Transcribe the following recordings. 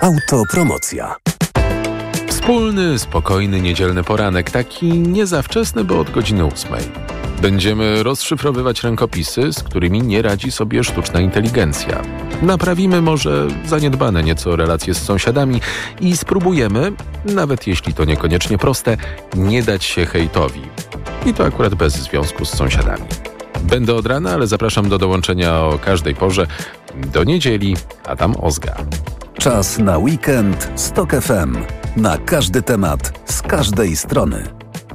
Autopromocja. Wspólny, spokojny, niedzielny poranek, taki nie za wczesny, bo od godziny 8. Będziemy rozszyfrowywać rękopisy, z którymi nie radzi sobie sztuczna inteligencja. Naprawimy może zaniedbane nieco relacje z sąsiadami i spróbujemy, nawet jeśli to niekoniecznie proste, nie dać się hejtowi. I to akurat bez związku z sąsiadami. Będę od rana, ale zapraszam do dołączenia o każdej porze. Do niedzieli, Adam Ozga. Czas na weekend z TOK FM. Na każdy temat, z każdej strony.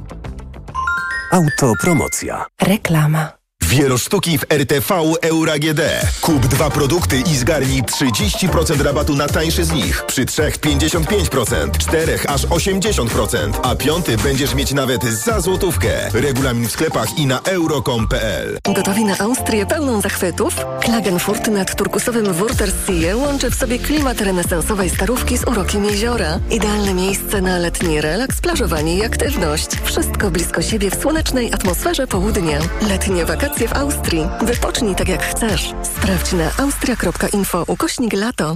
Autopromocja. Reklama. Wielosztuki w RTV Euro AGD. Kup 2 produkty i zgarnij 30% rabatu na tańszy z nich. Przy 3 55%, 4 aż 80%, a 5 będziesz mieć nawet za złotówkę. Regulamin w sklepach i na euro.com.pl. Gotowi na Austrię pełną zachwytów? Klagenfurt nad turkusowym Wörthersee łączy w sobie klimat renesansowej starówki z urokiem jeziora. Idealne miejsce na letni relaks, plażowanie i aktywność. Wszystko blisko siebie w słonecznej atmosferze południa. Letnie wakacje w Austrii. Wypocznij tak jak chcesz. Sprawdź na austria.info/lato.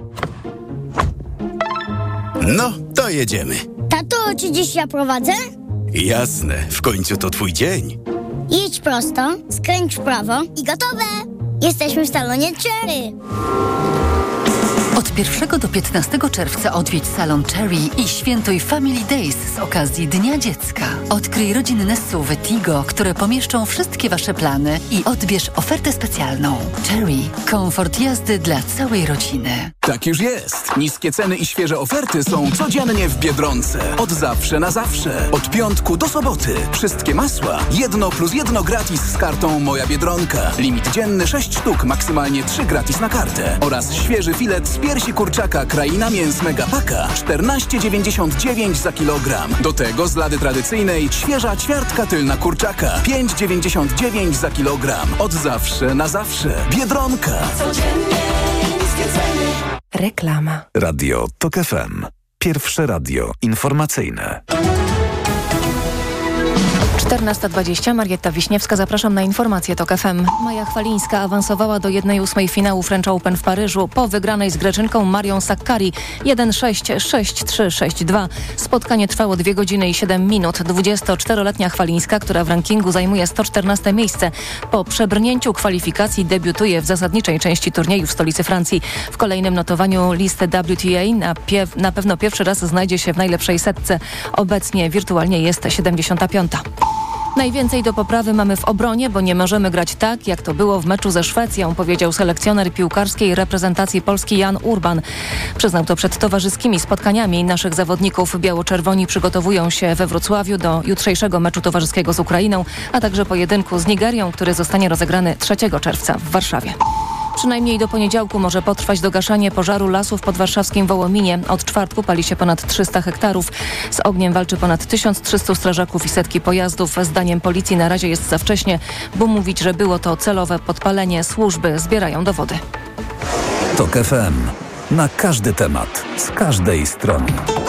No, to jedziemy. Tato, czy dziś ja prowadzę? Jasne, w końcu to twój dzień. Jedź prosto, skręć w prawo i gotowe! Jesteśmy w salonie Cherry. Od 1 do 15 czerwca odwiedź salon Cherry i świętuj Family Days z okazji Dnia Dziecka. Odkryj rodzinne SUV Tigo, które pomieszczą wszystkie Wasze plany i odbierz ofertę specjalną. Cherry. Komfort jazdy dla całej rodziny. Tak już jest. Niskie ceny i świeże oferty są codziennie w Biedronce. Od zawsze na zawsze. Od piątku do soboty. Wszystkie masła 1+1 gratis z kartą Moja Biedronka. Limit dzienny 6 sztuk, maksymalnie 3 gratis na kartę. Oraz świeży filet z piersi kurczaka Kraina Mięs Megapaka 14,99 za kilogram. Do tego z lady tradycyjnej świeża ćwiartka tylna kurczaka 5,99 za kilogram. Od zawsze na zawsze. Biedronka. Codziennie niskie ceny. Reklama. Radio TOK FM. Pierwsze radio informacyjne. 14:20, Marietta Wiśniewska, zapraszam na informacje TOK FM. Maja Chwalińska awansowała do 1/8 finału French Open w Paryżu po wygranej z Greczynką Marią Sakkari 1-6, 6-3, 6-2. Spotkanie trwało 2 godziny i 7 minut. 24-letnia Chwalińska, która w rankingu zajmuje 114 miejsce, po przebrnięciu kwalifikacji debiutuje w zasadniczej części turnieju w stolicy Francji. W kolejnym notowaniu listy WTA na pewno pierwszy raz znajdzie się w najlepszej setce. Obecnie wirtualnie jest 75. Najwięcej do poprawy mamy w obronie, bo nie możemy grać tak, jak to było w meczu ze Szwecją, powiedział selekcjoner piłkarskiej reprezentacji Polski Jan Urban. Przyznał to przed towarzyskimi spotkaniami naszych zawodników. Biało-czerwoni przygotowują się we Wrocławiu do jutrzejszego meczu towarzyskiego z Ukrainą, a także pojedynku z Nigerią, który zostanie rozegrany 3 czerwca w Warszawie. Przynajmniej do poniedziałku może potrwać dogaszanie pożaru lasów pod warszawskim Wołominie. Od czwartku pali się ponad 300 hektarów. Z ogniem walczy ponad 1300 strażaków i setki pojazdów. Zdaniem policji na razie jest za wcześnie, by mówić, że było to celowe podpalenie. Służby zbierają dowody. TOK FM. Na każdy temat, z każdej strony.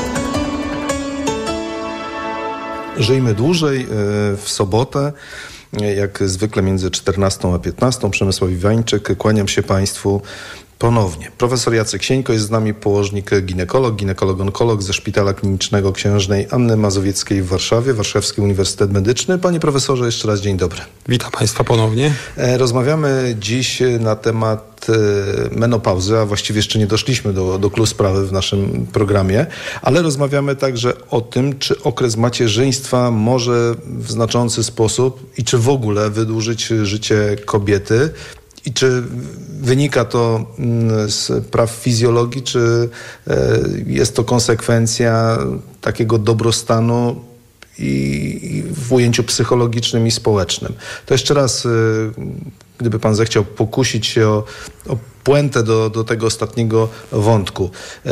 Żyjmy dłużej w sobotę. Jak zwykle między 14 a 15. Przemysław Iwańczyk. Kłaniam się Państwu ponownie. Profesor Jacek Sieńko jest z nami, położnik ginekolog-onkolog ze Szpitala Klinicznego Księżnej Anny Mazowieckiej w Warszawie, Warszawski Uniwersytet Medyczny. Panie profesorze, jeszcze raz dzień dobry. Witam Państwa ponownie. Rozmawiamy dziś na temat menopauzy, a właściwie jeszcze nie doszliśmy do clou sprawy w naszym programie, ale rozmawiamy także o tym, czy okres macierzyństwa może w znaczący sposób i czy w ogóle wydłużyć życie kobiety. I czy wynika to z praw fizjologii, czy jest to konsekwencja takiego dobrostanu i w ujęciu psychologicznym i społecznym? To jeszcze raz, gdyby pan zechciał pokusić się o puentę do tego ostatniego wątku.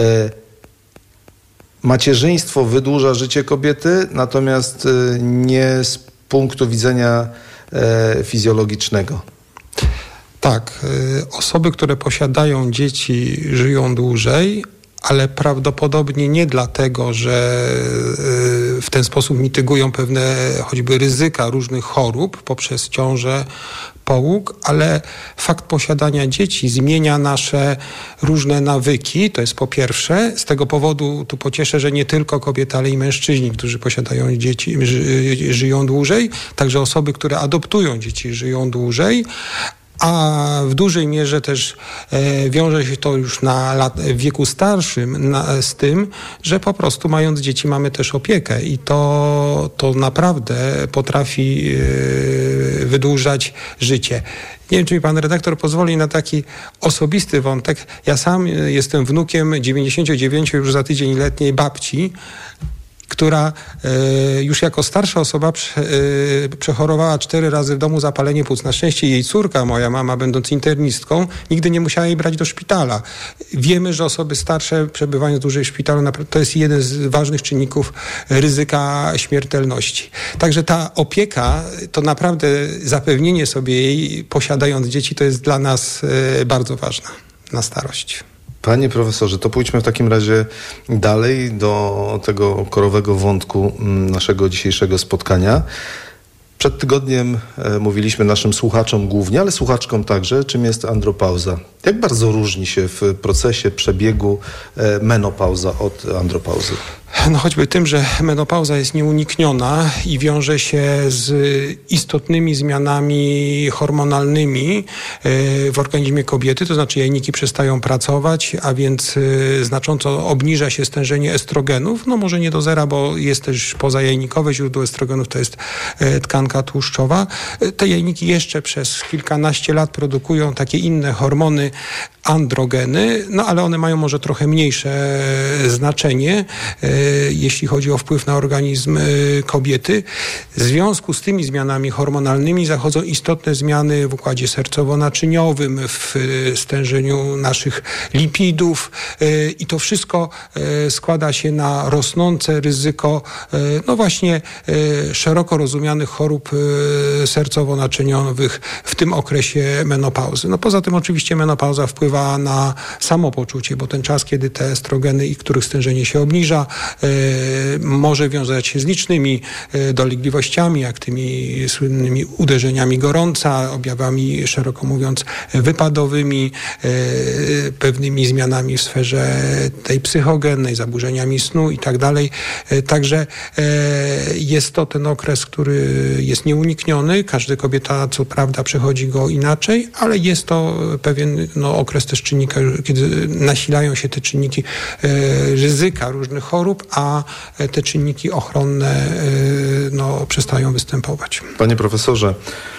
Macierzyństwo wydłuża życie kobiety, natomiast nie z punktu widzenia fizjologicznego. Tak, osoby, które posiadają dzieci, żyją dłużej, ale prawdopodobnie nie dlatego, że w ten sposób mitygują pewne choćby ryzyka różnych chorób poprzez ciążę, połóg, ale fakt posiadania dzieci zmienia nasze różne nawyki, to jest po pierwsze. Z tego powodu tu pocieszę, że nie tylko kobiety, ale i mężczyźni, którzy posiadają dzieci, żyją dłużej. Także osoby, które adoptują dzieci, żyją dłużej. A w dużej mierze też wiąże się to już w wieku starszym z tym, że po prostu mając dzieci mamy też opiekę i to naprawdę potrafi wydłużać życie. Nie wiem, czy mi pan redaktor pozwoli na taki osobisty wątek. Ja sam jestem wnukiem 99 już za tydzień letniej babci, która już jako starsza osoba przechorowała 4 razy w domu zapalenie płuc. Na szczęście jej córka, moja mama, będąc internistką, nigdy nie musiała jej brać do szpitala. Wiemy, że osoby starsze przebywając dłużej w szpitalu, to jest jeden z ważnych czynników ryzyka śmiertelności. Także ta opieka, to naprawdę zapewnienie sobie jej, posiadając dzieci, to jest dla nas bardzo ważne na starość. Panie profesorze, to pójdźmy w takim razie dalej do tego korowego wątku naszego dzisiejszego spotkania. Przed tygodniem mówiliśmy naszym słuchaczom głównie, ale słuchaczkom także, czym jest andropauza. Jak bardzo różni się w procesie przebiegu menopauza od andropauzy? No choćby tym, że menopauza jest nieunikniona i wiąże się z istotnymi zmianami hormonalnymi w organizmie kobiety, to znaczy jajniki przestają pracować, a więc znacząco obniża się stężenie estrogenów, no może nie do zera, bo jest też pozajajnikowe źródło estrogenów, to jest tkanka tłuszczowa. Te jajniki jeszcze przez kilkanaście lat produkują takie inne hormony, androgeny, no ale one mają może trochę mniejsze znaczenie, jeśli chodzi o wpływ na organizm kobiety. W związku z tymi zmianami hormonalnymi zachodzą istotne zmiany w układzie sercowo-naczyniowym, w stężeniu naszych lipidów i to wszystko składa się na rosnące ryzyko, no właśnie szeroko rozumianych chorób sercowo-naczyniowych w tym okresie menopauzy. No poza tym oczywiście menopauza wpływa na samopoczucie, bo ten czas, kiedy te estrogeny, i których stężenie się obniża, może wiązać się z licznymi dolegliwościami, jak tymi słynnymi uderzeniami gorąca, objawami, szeroko mówiąc, wypadowymi, pewnymi zmianami w sferze tej psychogennej, zaburzeniami snu i tak dalej. Także jest to ten okres, który jest nieunikniony. Każda kobieta, co prawda, przechodzi go inaczej, ale jest to pewien okres też czynnika, kiedy nasilają się te czynniki ryzyka różnych chorób, a te czynniki ochronne przestają występować. Panie profesorze,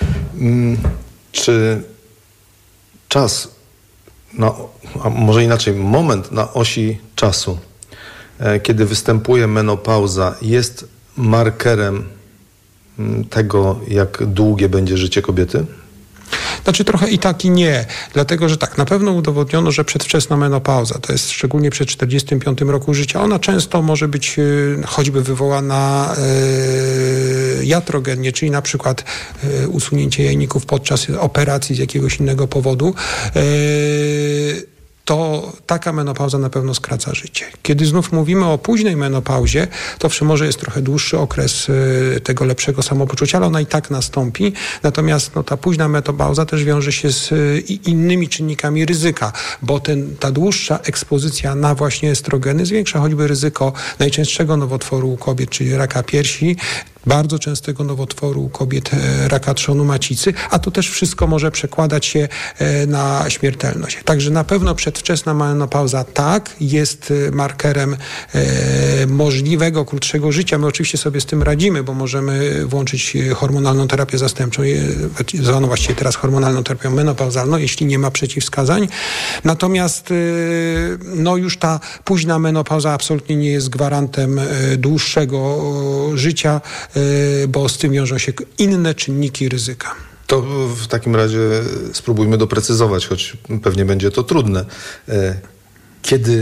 czy czas, a może inaczej, moment na osi czasu, kiedy występuje menopauza, jest markerem tego, jak długie będzie życie kobiety? Znaczy trochę i tak, i nie. Dlatego, że tak, na pewno udowodniono, że przedwczesna menopauza, to jest szczególnie przed 45 roku życia, ona często może być choćby wywołana iatrogennie, czyli na przykład usunięcie jajników podczas operacji z jakiegoś innego powodu. To taka menopauza na pewno skraca życie. Kiedy znów mówimy o późnej menopauzie, to owszem, może jest trochę dłuższy okres tego lepszego samopoczucia, ale ona i tak nastąpi. Natomiast ta późna menopauza też wiąże się z innymi czynnikami ryzyka, bo ta dłuższa ekspozycja na właśnie estrogeny zwiększa choćby ryzyko najczęstszego nowotworu u kobiet, czyli raka piersi, bardzo częstego nowotworu u kobiet, raka trzonu macicy, a to też wszystko może przekładać się na śmiertelność. Także na pewno przedwczesna menopauza tak, jest markerem możliwego krótszego życia. My oczywiście sobie z tym radzimy, bo możemy włączyć hormonalną terapię zastępczą, zwaną właściwie teraz hormonalną terapią menopauzalną, jeśli nie ma przeciwwskazań. Natomiast już ta późna menopauza absolutnie nie jest gwarantem dłuższego życia, bo z tym wiążą się inne czynniki ryzyka. To w takim razie spróbujmy doprecyzować, choć pewnie będzie to trudne. Kiedy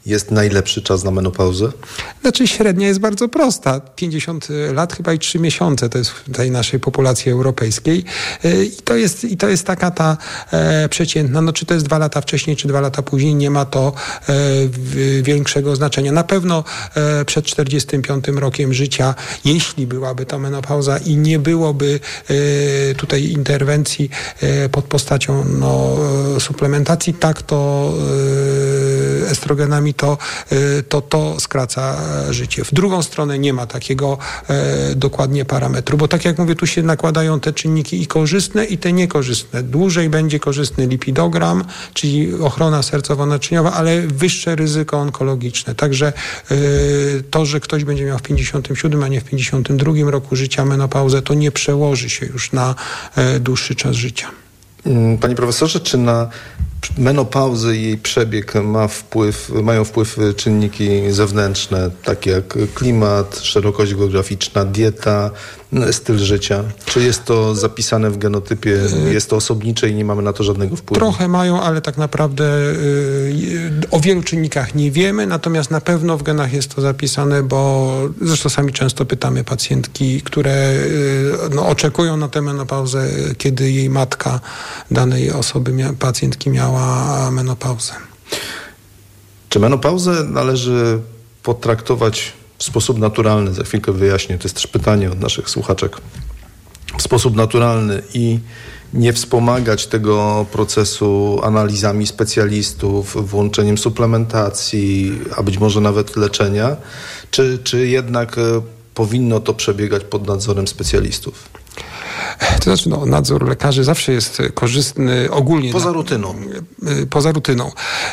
jest najlepszy czas na menopauzę? Znaczy średnia jest bardzo prosta. 50 lat chyba i 3 miesiące to jest w tej naszej populacji europejskiej. I to jest taka ta przeciętna. No, czy to jest 2 lata wcześniej, czy 2 lata później, nie ma to większego znaczenia. Na pewno przed 45 rokiem życia, jeśli byłaby to menopauza i nie byłoby tutaj interwencji pod postacią suplementacji, tak to estrogenami, to skraca życie. W drugą stronę nie ma takiego dokładnie parametru, bo tak jak mówię, tu się nakładają te czynniki i korzystne, i te niekorzystne. Dłużej będzie korzystny lipidogram, czyli ochrona sercowo-naczyniowa, ale wyższe ryzyko onkologiczne. Także to, że ktoś będzie miał w 57, a nie w 52 roku życia menopauzę, to nie przełoży się już na dłuższy czas życia. Panie profesorze, czy na menopauzę i jej przebieg mają wpływ czynniki zewnętrzne, takie jak klimat, szerokość geograficzna, dieta, styl życia? Czy jest to zapisane w genotypie, jest to osobnicze i nie mamy na to żadnego wpływu? Trochę mają, ale tak naprawdę o wielu czynnikach nie wiemy, natomiast na pewno w genach jest to zapisane, bo zresztą sami często pytamy pacjentki, które oczekują na tę menopauzę, kiedy jej matka danej osoby, pacjentki miała menopauzę. Czy menopauzę należy potraktować w sposób naturalny? Za chwilkę wyjaśnię. To jest też pytanie od naszych słuchaczek. W sposób naturalny i nie wspomagać tego procesu analizami specjalistów, włączeniem suplementacji, a być może nawet leczenia, czy jednak powinno to przebiegać pod nadzorem specjalistów? To znaczy, nadzór lekarzy zawsze jest korzystny ogólnie. Poza rutyną.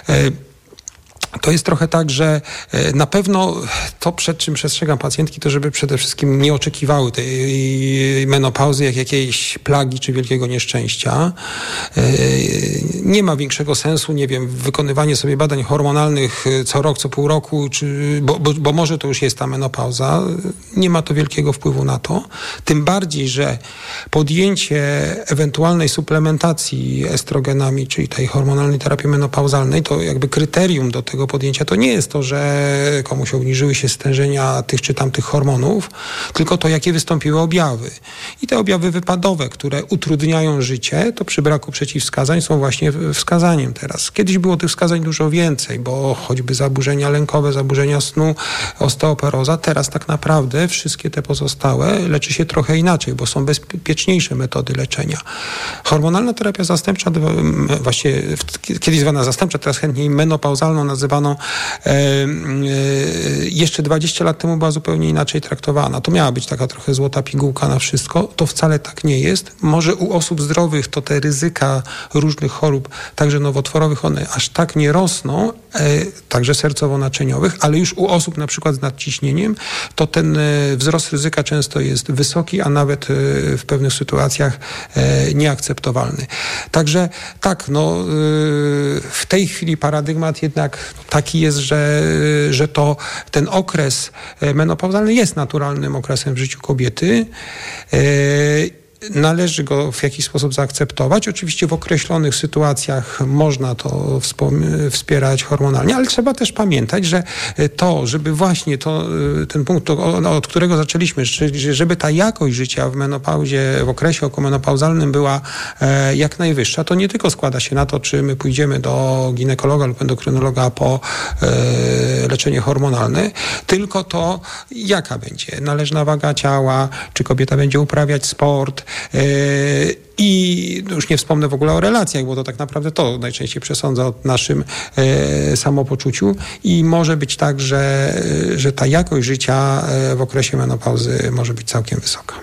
To jest trochę tak, że na pewno to, przed czym przestrzegam pacjentki, to żeby przede wszystkim nie oczekiwały tej menopauzy jak jakiejś plagi czy wielkiego nieszczęścia. Nie ma większego sensu, wykonywanie sobie badań hormonalnych co rok, co pół roku, bo może to już jest ta menopauza. Nie ma to wielkiego wpływu na to. Tym bardziej, że podjęcie ewentualnej suplementacji estrogenami, czyli tej hormonalnej terapii menopauzalnej, to jakby kryterium do tego podjęcia to nie jest to, że komuś obniżyły się stężenia tych czy tamtych hormonów, tylko to, jakie wystąpiły objawy. I te objawy wypadowe, które utrudniają życie, to przy braku przeciwwskazań są właśnie wskazaniem teraz. Kiedyś było tych wskazań dużo więcej, bo choćby zaburzenia lękowe, zaburzenia snu, osteoporoza, teraz tak naprawdę wszystkie te pozostałe leczy się trochę inaczej, bo są bezpieczniejsze metody leczenia. Hormonalna terapia zastępcza, właśnie kiedyś zwana zastępcza, teraz chętnie menopauzalną nazywano, jeszcze 20 lat temu była zupełnie inaczej traktowana. To miała być taka trochę złota pigułka na wszystko. To wcale tak nie jest. Może u osób zdrowych to te ryzyka różnych chorób, także nowotworowych, one aż tak nie rosną, także sercowo-naczyniowych, ale już u osób na przykład z nadciśnieniem, to ten wzrost ryzyka często jest wysoki, a nawet w pewnych sytuacjach nieakceptowalny. Także tak, w tej chwili paradygmat jednak taki jest, że ten okres menopauzalny jest naturalnym okresem w życiu kobiety. Należy go w jakiś sposób zaakceptować. Oczywiście w określonych sytuacjach można to wspierać hormonalnie, ale trzeba też pamiętać, że żeby właśnie ten punkt, od którego zaczęliśmy, żeby ta jakość życia w menopauzie, w okresie okomenopauzalnym była jak najwyższa, to nie tylko składa się na to, czy my pójdziemy do ginekologa lub endokrynologa po leczenie hormonalne, tylko to, jaka będzie należna waga ciała, czy kobieta będzie uprawiać sport, i już nie wspomnę w ogóle o relacjach, bo to tak naprawdę to najczęściej przesądza o naszym samopoczuciu i może być tak, że ta jakość życia w okresie menopauzy może być całkiem wysoka.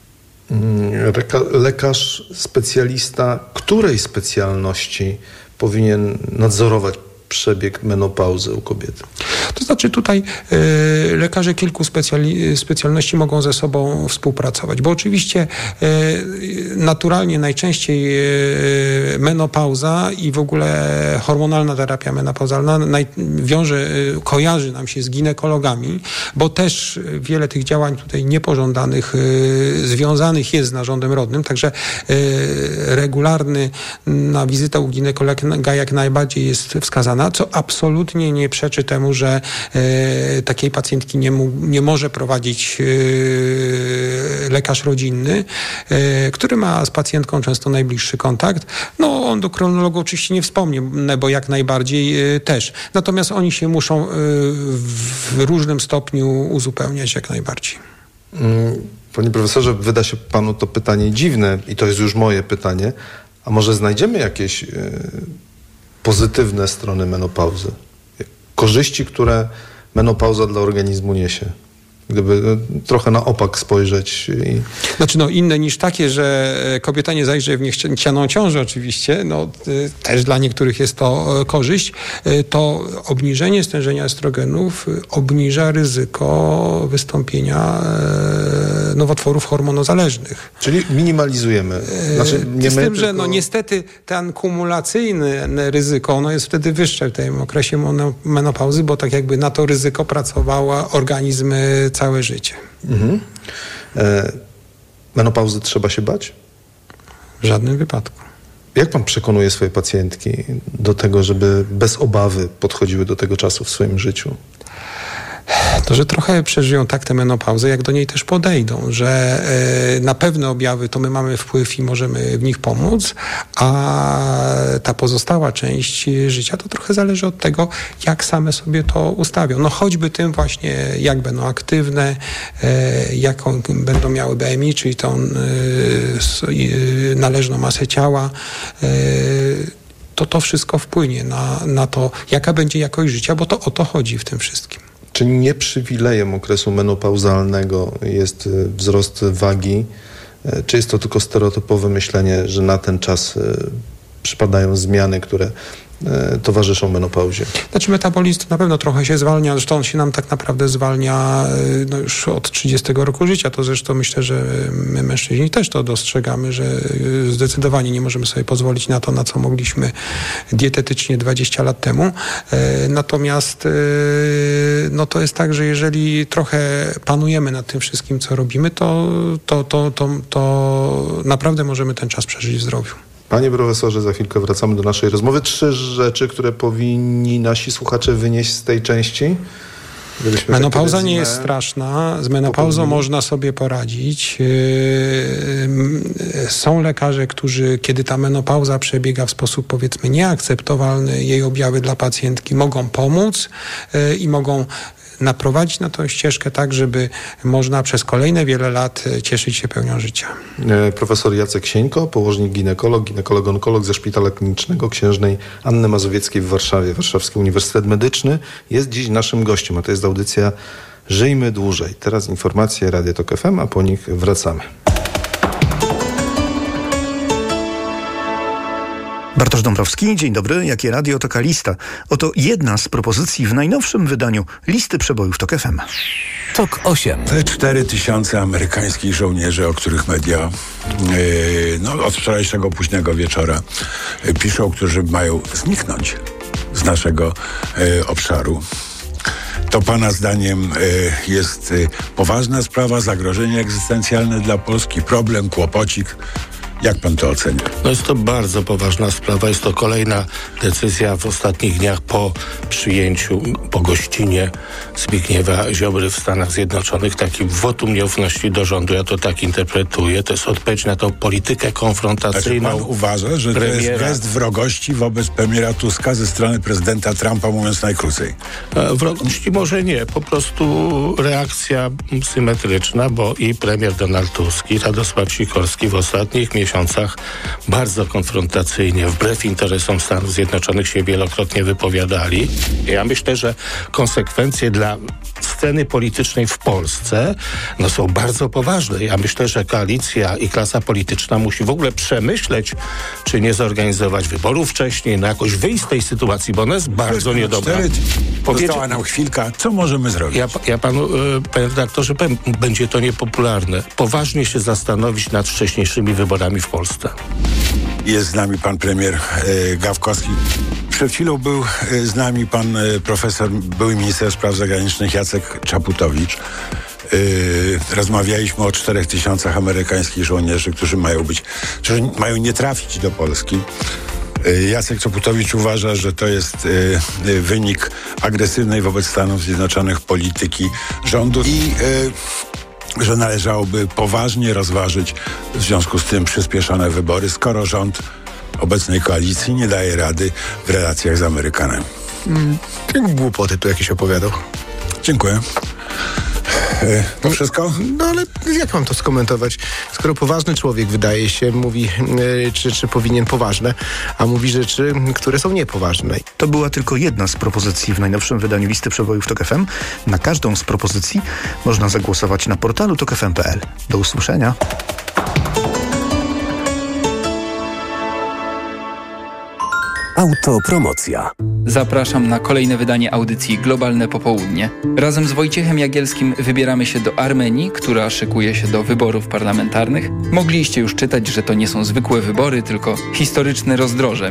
Lekarz, specjalista której specjalności powinien nadzorować przebieg menopauzy u kobiety? To To znaczy tutaj lekarze kilku specjalności mogą ze sobą współpracować, bo oczywiście naturalnie najczęściej menopauza i w ogóle hormonalna terapia menopauzalna kojarzy nam się z ginekologami, bo też wiele tych działań tutaj niepożądanych związanych jest z narządem rodnym, także regularna wizyta u ginekologa jak najbardziej jest wskazana, co absolutnie nie przeczy temu, że takiej pacjentki nie może prowadzić lekarz rodzinny, który ma z pacjentką często najbliższy kontakt. No, o endokrynologu oczywiście nie wspomnę, bo jak najbardziej też. Natomiast oni się muszą w różnym stopniu uzupełniać jak najbardziej. Panie profesorze, wyda się panu to pytanie dziwne i to jest już moje pytanie, a może znajdziemy jakieś pozytywne strony menopauzy? Korzyści, które menopauza dla organizmu niesie? Gdyby trochę na opak spojrzeć. Znaczy inne niż takie, że kobieta nie zajrze w niechcianą ciążę oczywiście, też dla niektórych jest to korzyść, to obniżenie stężenia estrogenów obniża ryzyko wystąpienia nowotworów hormonozależnych. Czyli minimalizujemy. Z tym, że niestety ten kumulacyjne ryzyko jest wtedy wyższe w tym okresie menopauzy, bo tak jakby na to ryzyko pracowała organizmy całe życie. Menopauzy trzeba się bać? W żadnym wypadku. Jak pan przekonuje swoje pacjentki do tego, żeby bez obawy podchodziły do tego czasu w swoim życiu? To, że trochę przeżyją tak tę menopauzę, jak do niej też podejdą, że na pewne objawy to my mamy wpływ i możemy w nich pomóc, a ta pozostała część życia to trochę zależy od tego, jak same sobie to ustawią. Choćby tym właśnie, jak będą aktywne, jaką będą miały BMI, czyli tą należną masę ciała, to wszystko wpłynie na to, jaka będzie jakość życia, bo to o to chodzi w tym wszystkim. Czy nie przywilejem okresu menopauzalnego jest wzrost wagi? Czy jest to tylko stereotypowe myślenie, że na ten czas przypadają zmiany, które towarzyszą menopauzie? Znaczy metabolizm na pewno trochę się zwalnia, zresztą on się nam tak naprawdę zwalnia już od 30 roku życia. To zresztą myślę, że my mężczyźni też to dostrzegamy, że zdecydowanie nie możemy sobie pozwolić na to, na co mogliśmy dietetycznie 20 lat temu. Natomiast to jest tak, że jeżeli trochę panujemy nad tym wszystkim, co robimy, to naprawdę możemy ten czas przeżyć w zdrowiu. Panie profesorze, za chwilkę wracamy do naszej rozmowy. 3 rzeczy, które powinni nasi słuchacze wynieść z tej części. Menopauza nie jest straszna. Z menopauzą można sobie poradzić. Są lekarze, którzy, kiedy ta menopauza przebiega w sposób, powiedzmy, nieakceptowalny, jej objawy dla pacjentki mogą pomóc i mogą naprowadzić na tą ścieżkę tak, żeby można przez kolejne wiele lat cieszyć się pełnią życia. Profesor Jacek Sieńko, położnik ginekolog-onkolog ze Szpitala Klinicznego Księżnej Anny Mazowieckiej w Warszawie. Warszawski Uniwersytet Medyczny jest dziś naszym gościem, a to jest audycja Żyjmy Dłużej. Teraz informacje Radio Tok FM, a po nich wracamy. Bartosz Dąbrowski, dzień dobry. Jakie radio, taka lista. Oto jedna z propozycji w najnowszym wydaniu listy przebojów Tok FM. Tok 8. Te 4000 amerykańskich żołnierzy, o których media od wczorajszego późnego wieczora piszą, którzy mają zniknąć z naszego obszaru. To pana zdaniem jest poważna sprawa, zagrożenie egzystencjalne dla Polski, problem, kłopocik? Jak pan to ocenia? Jest to bardzo poważna sprawa. Jest to kolejna decyzja w ostatnich dniach po przyjęciu, po gościnie Zbigniewa Ziobry w Stanach Zjednoczonych, takim wotum nieufności do rządu. Ja to tak interpretuję. To jest odpowiedź na tą politykę konfrontacyjną. Pan uważa, że to jest gest wrogości wobec premiera Tuska ze strony prezydenta Trumpa, mówiąc najkrócej? Wrogości może nie. Po prostu reakcja symetryczna, bo i premier Donald Tusk, i Radosław Sikorski w ostatnich miesiącach bardzo konfrontacyjnie, wbrew interesom Stanów Zjednoczonych się wielokrotnie wypowiadali. Ja myślę, że konsekwencje dla sceny politycznej w Polsce są bardzo poważne. Ja myślę, że koalicja i klasa polityczna musi w ogóle przemyśleć, czy nie zorganizować wyborów wcześniej, jakoś wyjść z tej sytuacji, bo ona jest bardzo niedobra. Została nam chwilka. Co możemy zrobić? Ja panu, panie redaktorze, powiem, będzie to niepopularne. Poważnie się zastanowić nad wcześniejszymi wyborami w Polsce. Jest z nami pan premier Gawkowski. Przed chwilą był z nami pan profesor, były minister spraw zagranicznych Jacek Czaputowicz. Rozmawialiśmy o 4000 amerykańskich żołnierzy, którzy mają nie trafić do Polski. Jacek Czaputowicz uważa, że to jest wynik agresywnej wobec Stanów Zjednoczonych polityki rządu i że należałoby poważnie rozważyć w związku z tym przyspieszone wybory, skoro rząd obecnej koalicji nie daje rady w relacjach z Amerykanami. Głupoty tu jakieś opowiadał. Dziękuję. To wszystko? No ale jak mam to skomentować? Skoro poważny człowiek, wydaje się, mówi, czy powinien poważne, a mówi rzeczy, które są niepoważne. To była tylko jedna z propozycji w najnowszym wydaniu listy przebojów TOK FM. Na każdą z propozycji można zagłosować na portalu tokfm.pl. Do usłyszenia. Autopromocja. Zapraszam na kolejne wydanie audycji Globalne Popołudnie. Razem z Wojciechem Jagielskim wybieramy się do Armenii, która szykuje się do wyborów parlamentarnych. Mogliście już czytać, że to nie są zwykłe wybory, tylko historyczne rozdroże